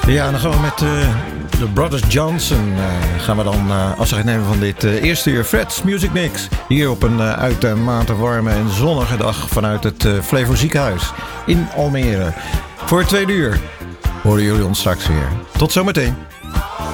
Ja, dan gaan we met de Brothers Johnson gaan we dan afscheid nemen van dit eerste uur Fred's Music Mix. Hier op een uitermate warme en zonnige dag vanuit het Flevo Ziekenhuis in Almere. Voor het tweede uur horen jullie ons straks weer. Tot zometeen.